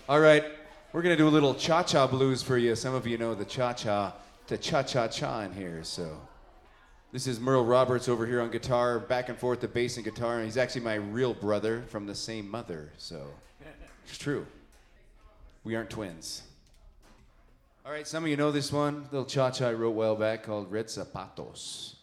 All right, we're gonna do a little cha-cha blues for you. Some of you know the cha-cha-cha in here, so. This is Merle Roberts over here on guitar, back and forth the bass and guitar, and he's actually my real brother from the same mother, so it's true. We aren't twins. All right, some of you know this one, little cha-cha I wrote a while back called Red Zapatos.